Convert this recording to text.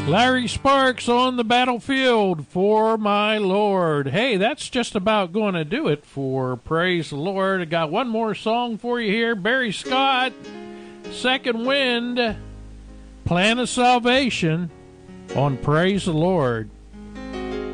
Larry Sparks on the battlefield for my Lord. Hey, that's just about going to do it for Praise the Lord. I got one more song for you here. Barry Scott, Second Wind, Plan of Salvation on Praise the Lord.